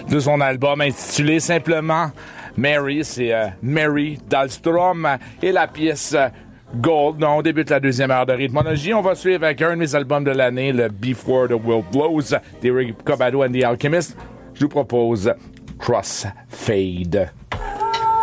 de son album intitulé simplement Mary. C'est Mary Dahlstrom et la pièce Gold. On débute la deuxième heure de rythmologie. On va suivre avec un de mes albums de l'année, le Before the World Blows d'Eric Cobado and the Alchemist. Je vous propose Crossfade.